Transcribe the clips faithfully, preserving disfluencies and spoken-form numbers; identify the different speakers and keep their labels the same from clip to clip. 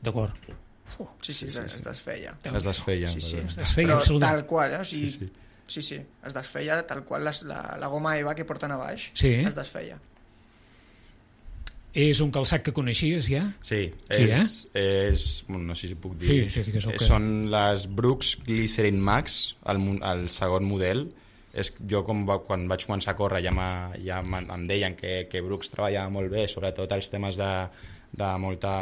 Speaker 1: D'acord.
Speaker 2: Sí, sí, es desfeia.
Speaker 3: Es desfeia.
Speaker 2: Sí, sí.
Speaker 1: Es desfeia,
Speaker 2: però
Speaker 1: absolutament.
Speaker 2: tal qual, eh? O sigui,
Speaker 3: Sí, sí.
Speaker 2: sí, sí, es desfeia tal qual les, la, la goma Eva que porten a baix.
Speaker 1: Sí.
Speaker 2: Es desfeia.
Speaker 1: És un calçat que coneixies ja?
Speaker 3: Sí,
Speaker 1: Sí,
Speaker 3: és, és, bueno, no sé si puc dir.
Speaker 1: Sí, sí, digues el que-
Speaker 3: Són les Brooks Glycerin Max, el, mo- el segon model. És, jo com va, quan vaig començar a córrer ja, m'ha- ja m'en- em deien que, que Brooks treballava molt bé, sobretot els temes de, de molta...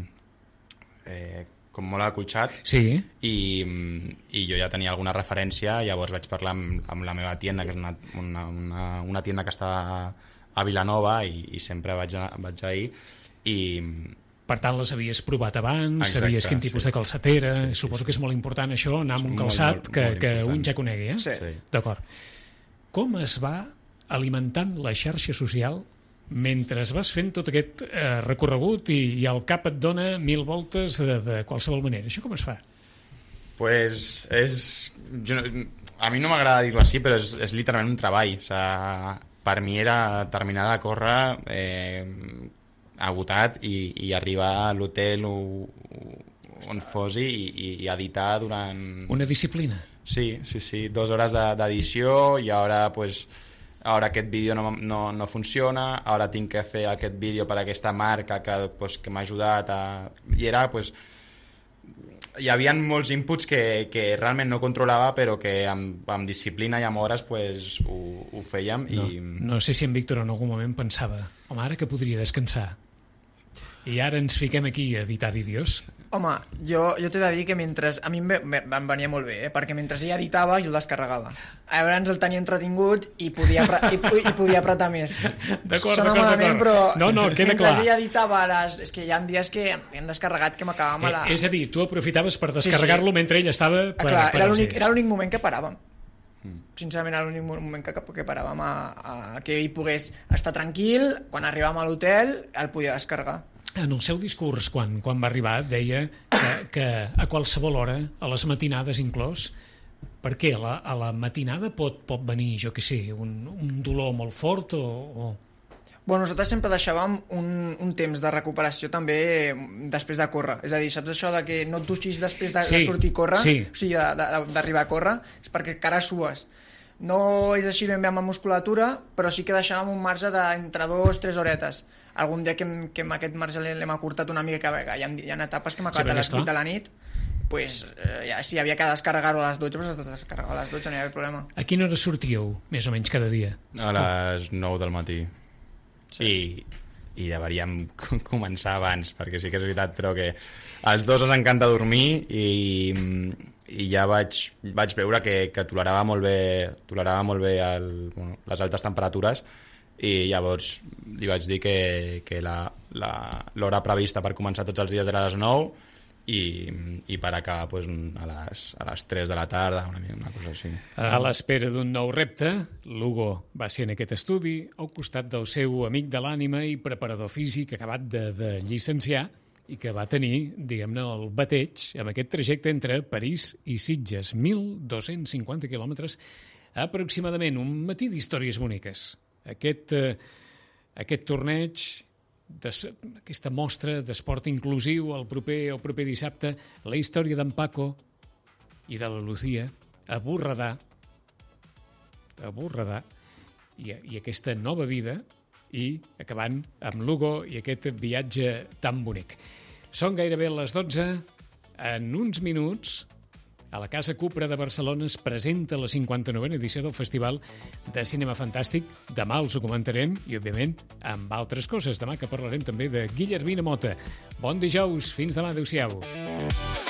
Speaker 3: Eh, com molt acolxat,
Speaker 1: Sí.
Speaker 3: i, i jo ja tenia alguna referència, llavors vaig parlar amb, amb la meva tienda, que és una, una, una, una tienda que està a Vilanova, i, i sempre vaig, a, vaig ahir, i
Speaker 1: Per tant, les havies provat abans,
Speaker 3: Exacte,
Speaker 1: sabies quin tipus
Speaker 3: sí.
Speaker 1: de calçat era,
Speaker 3: Sí, sí,
Speaker 1: suposo
Speaker 3: sí.
Speaker 1: que és molt important això, anar amb
Speaker 3: És
Speaker 1: un
Speaker 3: molt,
Speaker 1: calçat
Speaker 3: molt,
Speaker 1: que,
Speaker 3: molt
Speaker 1: que
Speaker 3: important.
Speaker 1: un ja conegui, eh?
Speaker 2: Sí.
Speaker 3: sí.
Speaker 1: D'acord. Com es va alimentant la xarxa social mentre vas fent tot aquest eh, recorregut i, i el cap et dona mil voltes de, de qualsevol manera? Això com es fa?
Speaker 3: Pues és... Jo, no- a mi no m'agrada dir-ho així, però és, és literalment un treball. O sea, per mi era terminar de córrer eh, agotat i, i arribar a l'hotel o, on fos i, i, i editar durant...
Speaker 1: Una disciplina.
Speaker 3: Sí, sí, sí, dues hores de- d'edició i ara, pues, ara aquest vídeo no, no, no funciona, ara tinc que fer aquest vídeo per a aquesta marca que, pues, que m'ha ajudat a... I era, pues, hi havia molts inputs que, que realment no controlava, però que amb, amb disciplina i amb hores pues, ho, ho fèiem.
Speaker 1: No,
Speaker 3: I...
Speaker 1: no sé si en Víctor en algun moment pensava, home, ara que podria descansar i ara ens fiquem aquí a editar vídeos.
Speaker 2: Home, jo, jo t'he de dir que mentre... A mi em, ve, em venia molt bé, eh? Perquè mentre ella editava jo el descarregava. Llavors el tenia entretingut i podia, apre- i, i podia apretar més.
Speaker 1: D'acord,
Speaker 2: Sona
Speaker 1: d'acord,
Speaker 2: malament,
Speaker 1: d'acord.
Speaker 2: però
Speaker 1: No, no, queda
Speaker 2: mentre
Speaker 1: clar.
Speaker 2: ella editava les... És que hi ha dies que hem descarregat que m'acabàvem a la...
Speaker 1: Eh, és a dir, tu aprofitaves per descarregar-lo
Speaker 2: Sí, sí.
Speaker 1: mentre ell estava...
Speaker 2: Ah,
Speaker 1: Per,
Speaker 2: clar,
Speaker 1: per
Speaker 2: era
Speaker 1: als
Speaker 2: l'únic
Speaker 1: dies.
Speaker 2: era l'únic moment que paràvem. Sincerament era l'únic moment que, que paràvem a, a que ell pogués estar tranquil, quan arribàvem a l'hotel el podia descarregar.
Speaker 1: En el seu discurs, quan, quan va arribar, deia que, que a qualsevol hora, a les matinades inclòs, perquè a la, a la matinada pot, pot venir, jo què sé, un, un dolor molt fort o... o...
Speaker 2: Bueno, nosaltres sempre deixàvem un, un temps de recuperació també després de córrer. És a dir, saps això de que no et duixis després de,
Speaker 1: Sí,
Speaker 2: de sortir a córrer?
Speaker 1: sí.
Speaker 2: O sigui, de- de- d'arribar a córrer, és perquè encara sues. No és així ben bé amb la musculatura, però sí que deixàvem un marge d'entre dues o tres horetes. Algun dia que, hem, que amb aquest marge l'hem acurtat una mica, que hi ha, hi ha etapes que m'ha
Speaker 1: Sí,
Speaker 2: acabat a
Speaker 1: perquè,
Speaker 2: les vuit
Speaker 1: esclar.
Speaker 2: de la nit, pues, eh, ja, si havia que descarregar-ho a les dotze, doncs es descarregava a les dotze, no hi havia problema.
Speaker 1: A quina hora sortíeu, més o menys, cada dia?
Speaker 3: A les nou del matí. Sí. I, i deveríem començar abans, perquè sí que és veritat, però que als dos ens encanta dormir i, i ja vaig, vaig veure que, que tolerava molt bé, tolerava molt bé el, bueno, les altes temperatures, i llavors li vaig dir que, que la- la- l'hora prevista per començar tots els dies era a les nou i, i per acabar pues, a, les, a les tres de la tarda, una, mica- una cosa així.
Speaker 1: A l'espera d'un nou repte, Lugo va ser en aquest estudi al costat del seu amic de l'ànima i preparador físic acabat de, de llicenciar i que va tenir, diguem-ne, el bateig amb aquest trajecte entre París i Sitges, mil dos-cents cinquanta quilòmetres aproximadament, un matí d'històries boniques. Aquest, eh, aquest torneig, des, aquesta mostra d'esport inclusiu el proper, el proper dissabte, la història d'en Paco i de la Lucía a Borredà, a Borredà, i, i aquesta nova vida, i acabant amb Lugo i aquest viatge tan bonic. Són gairebé les dotze, en uns minuts, a la Casa Cupra de Barcelona es presenta la cinquanta-novena edició del Festival de Cinema Fantàstic. Demà els ho comentarem i, òbviament, amb altres coses. Demà que parlarem també de Guillermina Mota. Bon dijous, fins demà, adéu-siau.